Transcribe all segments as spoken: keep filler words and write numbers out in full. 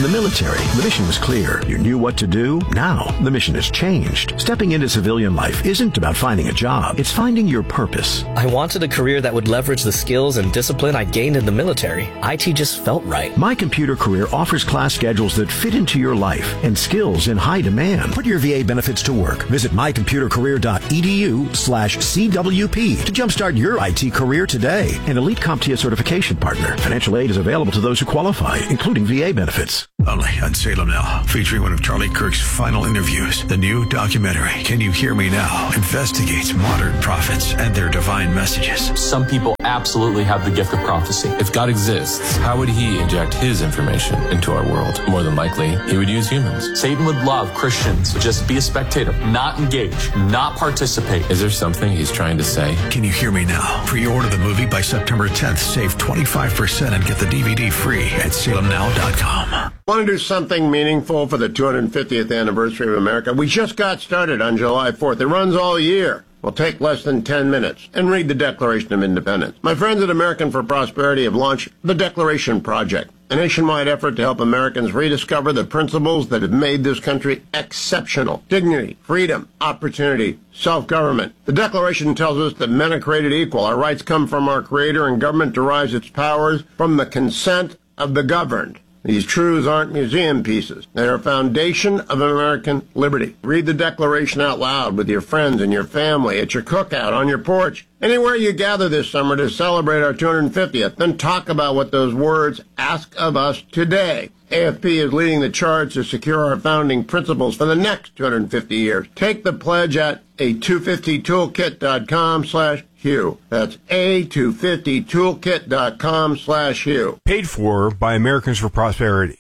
the military, the mission was clear. You knew what to do. Now, the mission has changed. Stepping into civilian life isn't about finding a job. It's finding your purpose. I wanted a career that would leverage the skills and discipline I gained in the military. I T just felt right. My Computer Career offers class schedules that fit into your life and skills in high demand. Put your V A benefits to work. Visit mycomputercareer.edu slash CWP to jumpstart your I T career today. An elite CompTIA certification partner. Financial aid is available to those who qualify, including V A benefits. Only on Salem Now, featuring one of Charlie Kirk's final interviews. The new documentary, Can You Hear Me Now?, investigates modern prophets and their divine messages. Some people absolutely have the gift of prophecy. If God exists, how would he inject his information into our world? More than likely, he would use humans. Satan would love Christians to just be a spectator, not engage, not participate. Is there something he's trying to say? Can You Hear Me Now? Pre-order the movie by September tenth. Save twenty-five percent and get the D V D free at salem now dot com. Want to do something meaningful for the two hundred fiftieth anniversary of America? We just got started on July fourth. It runs all year. Will take less than ten minutes and read the Declaration of Independence. My friends at American for Prosperity have launched the Declaration Project, a nationwide effort to help Americans rediscover the principles that have made this country exceptional. Dignity, freedom, opportunity, self-government. The Declaration tells us that men are created equal. Our rights come from our Creator, and government derives its powers from the consent of the governed. These truths aren't museum pieces. They are a foundation of American liberty. Read the Declaration out loud with your friends and your family, at your cookout, on your porch, anywhere you gather this summer to celebrate our two hundred fiftieth. Then talk about what those words ask of us today. A F P is leading the charge to secure our founding principles for the next two hundred fifty years. Take the pledge at a two fifty toolkit dot com slash Hugh. That's a two fifty toolkit dot com slash Hugh. Paid for by Americans for Prosperity.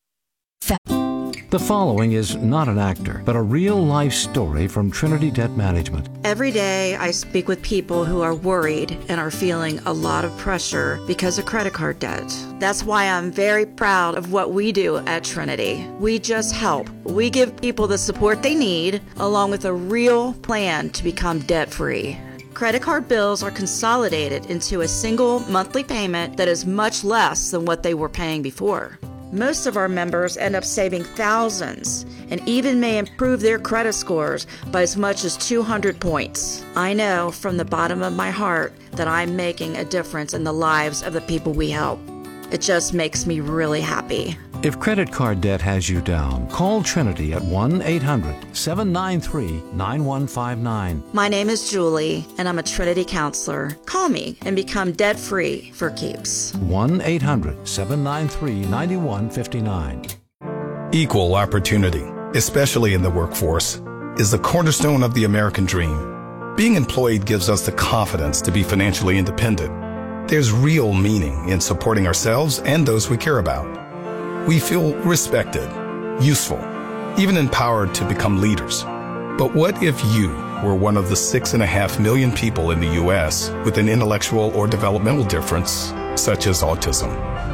The following is not an actor, but a real-life story from Trinity Debt Management. Every day I speak with people who are worried and are feeling a lot of pressure because of credit card debt. That's why I'm very proud of what we do at Trinity. We just help. We give people the support they need, along with a real plan to become debt-free. Credit card bills are consolidated into a single monthly payment that is much less than what they were paying before. Most of our members end up saving thousands and even may improve their credit scores by as much as two hundred points. I know from the bottom of my heart that I'm making a difference in the lives of the people we help. It just makes me really happy. If credit card debt has you down, call Trinity at one eight hundred seven nine three nine one five nine. My name is Julie, and I'm a Trinity counselor. Call me and become debt-free for keeps. one eight hundred seven nine three nine one five nine. Equal opportunity, especially in the workforce, is the cornerstone of the American dream. Being employed gives us the confidence to be financially independent. There's real meaning in supporting ourselves and those we care about. We feel respected, useful, even empowered to become leaders. But what if you were one of the six and a half million people in the U S with an intellectual or developmental difference, such as autism?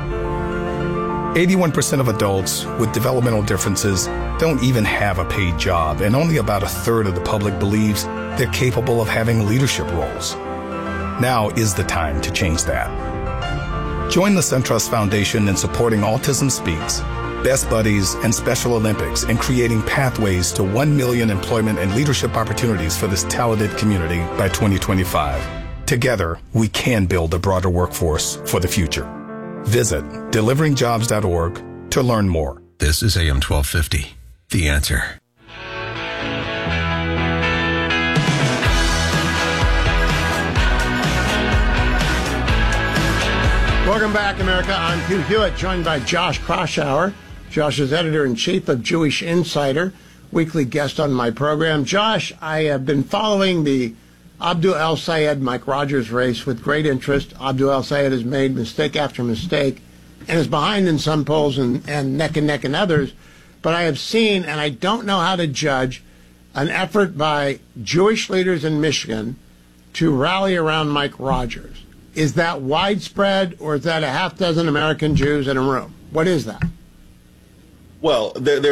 eighty-one percent of adults with developmental differences don't even have a paid job, and only about a third of the public believes they're capable of having leadership roles. Now is the time to change that. Join the SunTrust Foundation in supporting Autism Speaks, Best Buddies, and Special Olympics in creating pathways to one million employment and leadership opportunities for this talented community by twenty twenty-five. Together, we can build a broader workforce for the future. Visit delivering jobs dot org to learn more. This is A M twelve fifty, The Answer. Welcome back, America. I'm Hugh Hewitt, joined by Josh Kraushaar. Josh is editor-in-chief of Jewish Insider, weekly guest on my program. Josh, I have been following the Abdul El-Sayed Mike Rogers race with great interest. Abdul El-Sayed has made mistake after mistake and is behind in some polls and, and neck and neck in others. But I have seen, and I don't know how to judge, an effort by Jewish leaders in Michigan to rally around Mike Rogers. Is that widespread, or is that a half dozen American Jews in a room? What is that? Well, there, there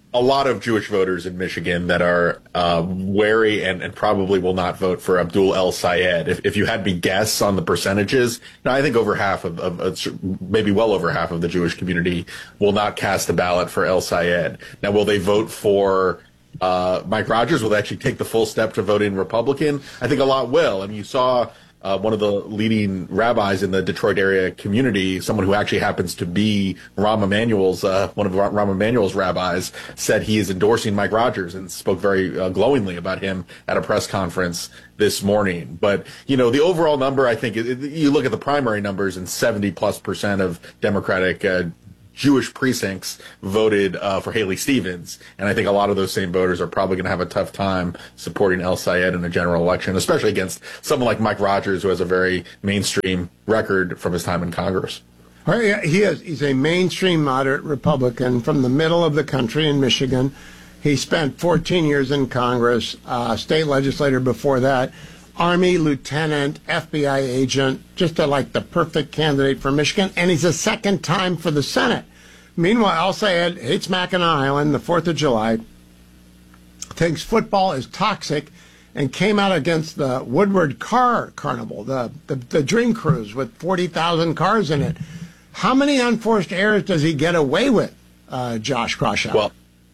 a lot of Jewish voters in Michigan that are uh, wary and, and probably will not vote for Abdul El-Sayed. If, if you had me guess on the percentages, now I think over half of, of, of, maybe well over half of the Jewish community will not cast a ballot for El-Sayed. Now, will they vote for uh, Mike Rogers? Will they actually take the full step to voting Republican? I think a lot will. I mean, you saw Uh, one of the leading rabbis in the Detroit area community, someone who actually happens to be Rahm Emanuel's, uh, one of Rahm Emanuel's rabbis, said he is endorsing Mike Rogers and spoke very uh, glowingly about him at a press conference this morning. But, you know, the overall number, I think, it, you look at the primary numbers and seventy plus percent of Democratic uh, Jewish precincts voted uh, for Haley Stevens. And I think a lot of those same voters are probably going to have a tough time supporting El-Sayed in a general election, especially against someone like Mike Rogers, who has a very mainstream record from his time in Congress. He is. He's a mainstream moderate Republican from the middle of the country in Michigan. He spent fourteen years in Congress, uh, state legislator before that, Army lieutenant, F B I agent, just a, like the perfect candidate for Michigan. And he's a second time for the Senate. Meanwhile, El-Sayed hates Mackinac Island, the fourth of July, thinks football is toxic, and came out against the Woodward Car Carnival, the, the, the Dream Cruise with forty thousand cars in it. How many unforced errors does he get away with, uh, Josh Crawshaw? Well,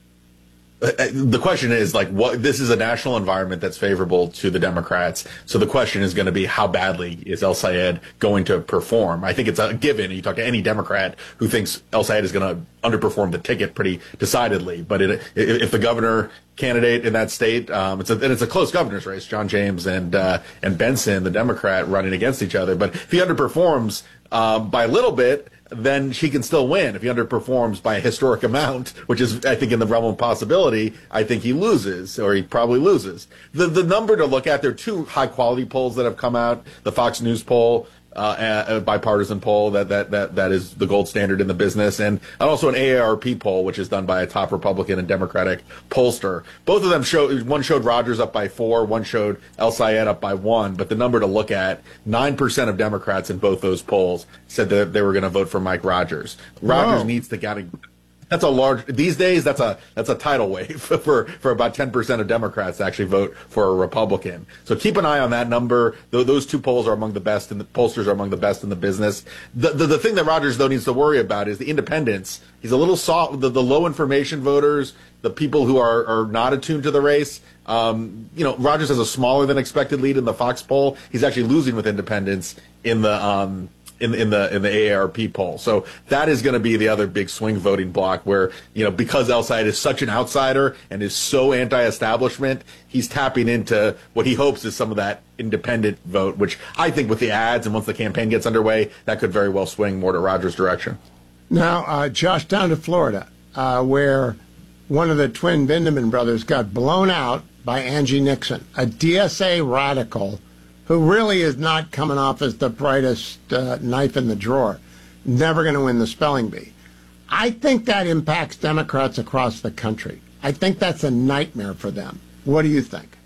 the question is, like, what? This is a national environment that's favorable to the Democrats. So the question is going to be, how badly is El-Sayed going to perform? I think it's a given. You talk to any Democrat who thinks El-Sayed is going to underperform the ticket pretty decidedly. But it, if the governor candidate in that state, um, it's a, and it's a close governor's race, John James and uh, and Benson, the Democrat, running against each other. But if he underperforms uh, by a little bit, then she can still win. If he underperforms by a historic amount, which is, I think, in the realm of possibility, I think he loses, or he probably loses. The the number to look at, there are two high-quality polls that have come out. The Fox News poll, uh, a bipartisan poll that, that, that, that is the gold standard in the business, and also an A A R P poll, which is done by a top Republican and Democratic pollster. Both of them show, one showed Rogers up by four, one showed El-Sayed up by one, but the number to look at, nine percent of Democrats in both those polls said that they were going to vote for Mike Rogers. Rogers Whoa. needs to get a, that's a large, these days, that's a that's a tidal wave for, for about ten percent of Democrats to actually vote for a Republican. So keep an eye on that number. Those two polls are among the best, and the pollsters are among the best in the business. The, the the thing that Rogers, though, needs to worry about is the independents. He's a little soft, the, the low information voters, the people who are, are not attuned to the race. Um, you know, Rogers has a smaller than expected lead in the Fox poll. He's actually losing with independents in the um, in in the in the A A R P poll. So that is going to be the other big swing voting block, where, you know, because El-Sayed is such an outsider and is so anti-establishment, he's tapping into what he hopes is some of that independent vote, which I think with the ads and once the campaign gets underway, that could very well swing more to Rogers' direction. Now, uh, Josh, down to Florida, uh, where one of the twin Vindeman brothers got blown out by Angie Nixon, a D S A radical who really is not coming off as the brightest uh, knife in the drawer, never going to win the spelling bee. I think that impacts Democrats across the country. I think that's a nightmare for them. What do you think?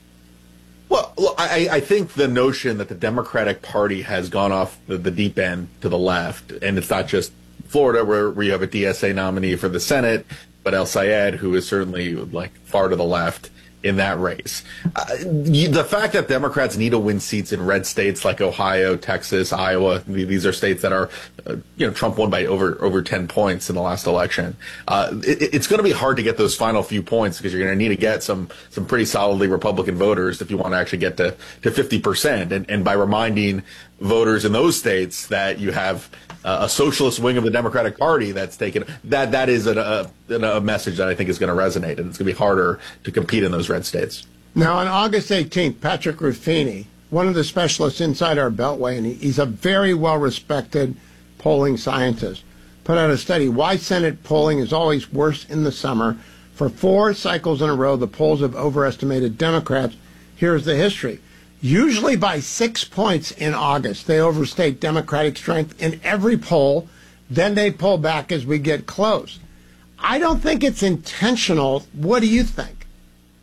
Well, I, I think the notion that the Democratic Party has gone off the, the deep end to the left, and it's not just Florida where, where you have a D S A nominee for the Senate, but El-Sayed, who is certainly like far to the left in that race. Uh, the fact that Democrats need to win seats in red states like Ohio, Texas, Iowa, these are states that are, uh, you know, Trump won by over over ten points in the last election. Uh, it, it's going to be hard to get those final few points because you're going to need to get some some pretty solidly Republican voters if you want to actually get to, to fifty percent. And, and by reminding voters in those states that you have Uh, a socialist wing of the Democratic Party that's taken, that that is a, a, a message that I think is going to resonate, and it's going to be harder to compete in those red states. Now, on August eighteenth, Patrick Ruffini, one of the specialists inside our Beltway, and he, he's a very well-respected polling scientist, put out a study, Why Senate Polling is Always Worse in the Summer. For four cycles in a row, the polls have overestimated Democrats. Here's the history. Usually by six points in August, they overstate Democratic strength in every poll. Then they pull back as we get close. I don't think it's intentional. What do you think?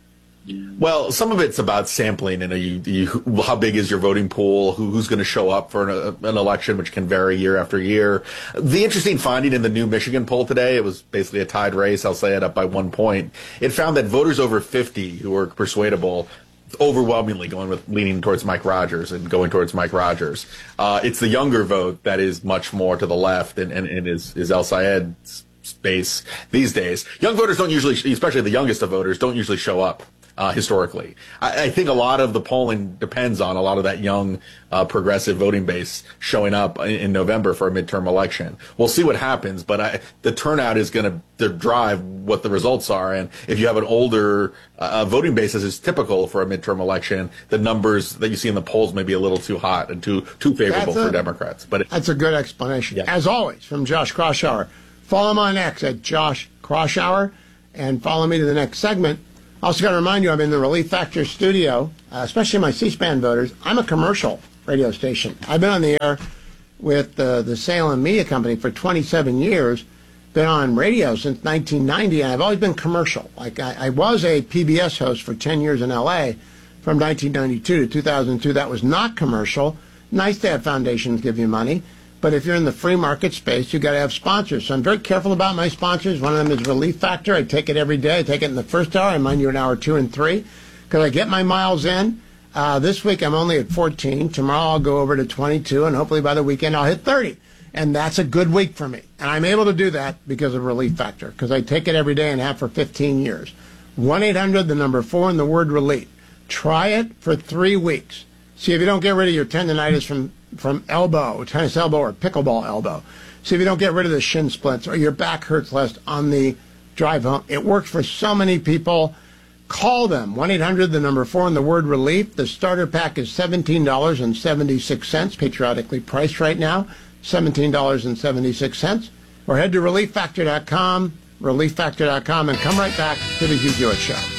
Well, some of it's about sampling and you, you, how big is your voting pool, who, who's going to show up for an, an election, which can vary year after year. The interesting finding in the new Michigan poll today, it was basically a tied race, I'll say it up by one point. It found that voters over fifty who were persuadable overwhelmingly going with leaning towards Mike Rogers and going towards Mike Rogers. Uh, it's the younger vote that is much more to the left and, and, and is, is El Sayed's base these days. Young voters don't usually, especially the youngest of voters, don't usually show up. Uh, historically, I, I think a lot of the polling depends on a lot of that young uh, progressive voting base showing up in, in November for a midterm election. We'll see what happens, but I, the turnout is going to drive what the results are. And if you have an older uh, voting base, as is typical for a midterm election, the numbers that you see in the polls may be a little too hot and too too favorable a, for Democrats. But it, that's a good explanation, yeah. As always, from Josh Kraushaar. Follow him on X at Josh Kraushaar, and follow me to the next segment. Also got to remind you, I'm in the Relief Factor studio, uh, especially my C-SPAN voters. I'm a commercial radio station. I've been on the air with uh, the Salem Media Company for twenty-seven years, been on radio since nineteen ninety, and I've always been commercial. Like I, I was a P B S host for ten years in L A from nineteen ninety-two to two thousand two. That was not commercial. Nice to have foundations give you money. But if you're in the free market space, you've got to have sponsors. So I'm very careful about my sponsors. One of them is Relief Factor. I take it every day. I take it in the first hour. I mind you in hour two and three because I get my miles in. Uh, this week I'm only at fourteen. Tomorrow I'll go over to twenty-two, and hopefully by the weekend I'll hit thirty. And that's a good week for me. And I'm able to do that because of Relief Factor, because I take it every day and have for fifteen years. one eight hundred, the number four, and the word relief. Try it for three weeks. See if you don't get rid of your tendonitis from from elbow, tennis elbow, or pickleball elbow. See if you don't get rid of the shin splints or your back hurts less on the drive home. It works for so many people. Call them, one eight hundred, the number four, and the word relief. The starter pack is seventeen dollars and seventy-six cents, patriotically priced right now, seventeen dollars and seventy-six cents. Or head to relief factor dot com, relief factor dot com, and come right back to the Hugh Hewitt Show.